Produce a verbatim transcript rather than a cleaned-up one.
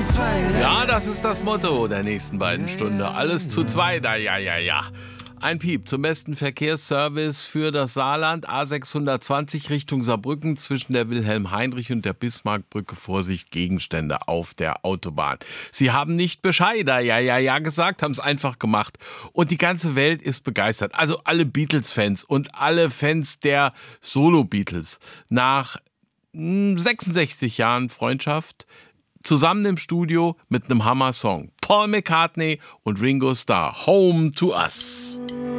Ja, das ist das Motto der nächsten beiden Stunden. Alles zu zweit, ja, ja, ja, ja. Ein Piep zum besten Verkehrsservice für das Saarland. A sechshundertzwanzig Richtung Saarbrücken zwischen der Wilhelm-Heinrich- und der Bismarckbrücke. Vorsicht, Gegenstände auf der Autobahn. Sie haben nicht Bescheid, ja, ja, ja gesagt, haben es einfach gemacht. Und die ganze Welt ist begeistert. Also alle Beatles-Fans und alle Fans der Solo-Beatles. Nach mh, sechsundsechzig Jahren Freundschaft zusammen im Studio mit einem Hammer-Song. Paul McCartney und Ringo Starr, Home to Us.